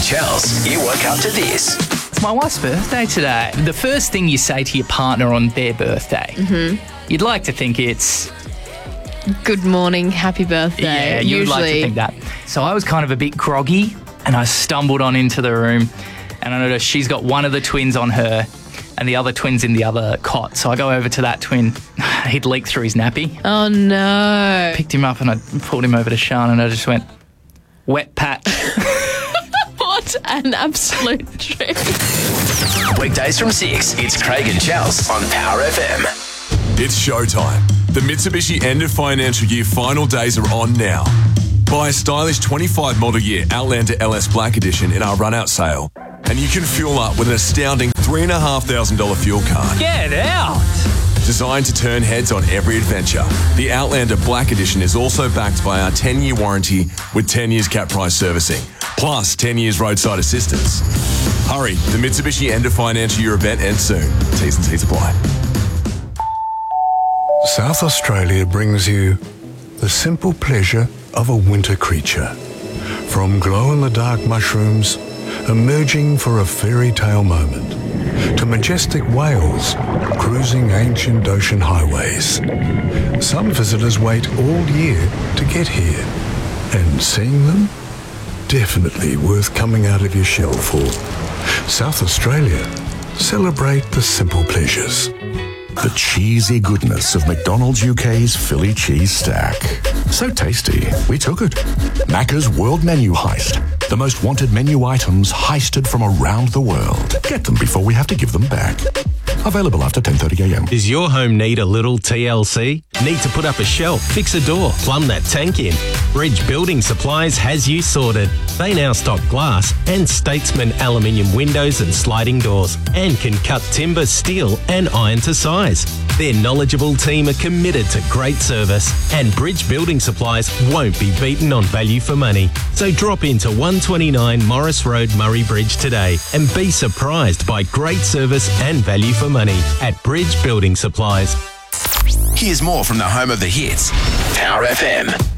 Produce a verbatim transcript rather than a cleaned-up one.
Chels. You woke up to this. It's my wife's birthday today. The first thing you say to your partner on their birthday, mm-hmm. you'd like to think it's... Good morning, happy birthday. Yeah, you'd usually. like to think that. So I was kind of a bit groggy and I stumbled on into the room and I noticed she's got one of the twins on her and the other twin's in the other cot. So I go over to that twin. He'd leaked through his nappy. Oh, no. Picked him up and I pulled him over to Sean and I just went, wet patch. What an absolute trip. Weekdays from six, it's Craig and Chels on Power F M. It's showtime. The Mitsubishi end of financial year final days are on now. Buy a stylish twenty-five model year Outlander L S Black Edition in our run-out sale, and you can fuel up with an astounding three thousand five hundred dollars fuel card. Get out! Designed to turn heads on every adventure, the Outlander Black Edition is also backed by our ten-year warranty with ten years cap price servicing, plus ten years roadside assistance. Hurry, the Mitsubishi end of financial year event ends soon. T's and C's apply. South Australia brings you the simple pleasure of a winter creature. From glow-in-the-dark mushrooms emerging for a fairy tale moment, to majestic whales cruising ancient ocean highways. Some visitors wait all year to get here, and seeing them, definitely worth coming out of your shell for. South Australia, celebrate the simple pleasures. The cheesy goodness of McDonald's U K's Philly cheese stack. So tasty, we took it. Macca's World Menu Heist. The most wanted menu items heisted from around the world. Get them before we have to give them back. Available after ten thirty a m. Does your home need a little T L C? Need to put up a shelf, fix a door, plumb that tank in? Bridge Building Supplies has you sorted. They now stock glass and Statesman aluminium windows and sliding doors, and can cut timber, steel and iron to size. Their knowledgeable team are committed to great service, and Bridge Building Supplies won't be beaten on value for money. So drop into one twenty-nine Morris Road, Murray Bridge today and be surprised by great service and value for money at Bridge Building Supplies. Here's more from the home of the hits, Power F M.